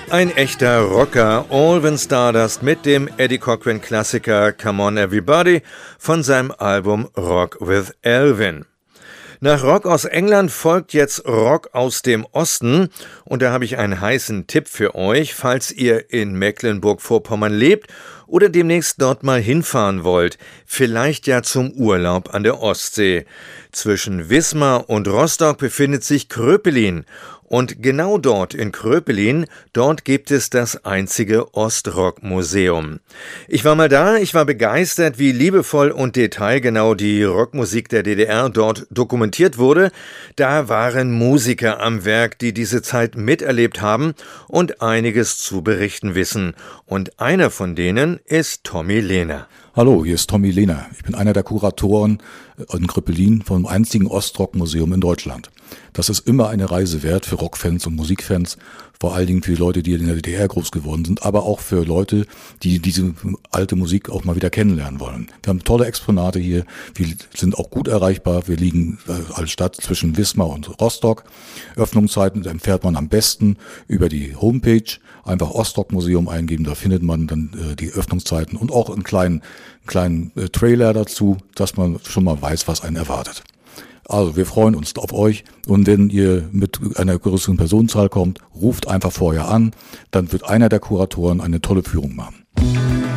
Ein echter Rocker, Alvin Stardust mit dem Eddie Cochran-Klassiker Come On Everybody von seinem Album Rock with Alvin. Nach Rock aus England folgt jetzt Rock aus dem Osten und da habe ich einen heißen Tipp für euch, falls ihr in Mecklenburg-Vorpommern lebt oder demnächst dort mal hinfahren wollt, vielleicht ja zum Urlaub an der Ostsee. Zwischen Wismar und Rostock befindet sich Kröpelin. Und genau dort in Kröpelin, dort gibt es das einzige Ostrock-Museum. Ich war mal da, ich war begeistert, wie liebevoll und detailgenau die Rockmusik der DDR dort dokumentiert wurde. Da waren Musiker am Werk, die diese Zeit miterlebt haben und einiges zu berichten wissen. Und einer von denen ist Tommy Lehner. Hallo, hier ist Tommy Lehner. Ich bin einer der Kuratoren in Kröpelin vom einzigen Ostrock-Museum in Deutschland. Das ist immer eine Reise wert für Rockfans und Musikfans, vor allen Dingen für Leute, die in der DDR groß geworden sind, aber auch für Leute, die diese alte Musik auch mal wieder kennenlernen wollen. Wir haben tolle Exponate hier, wir sind auch gut erreichbar. Wir liegen als Stadt zwischen Wismar und Rostock. Öffnungszeiten erfährt man am besten über die Homepage. Einfach Ostrock-Museum eingeben, da findet man dann die Öffnungszeiten und auch einen kleinen Trailer dazu, dass man schon mal weiß, was einen erwartet. Also wir freuen uns auf euch und wenn ihr mit einer größeren Personenzahl kommt, ruft einfach vorher an, dann wird einer der Kuratoren eine tolle Führung machen.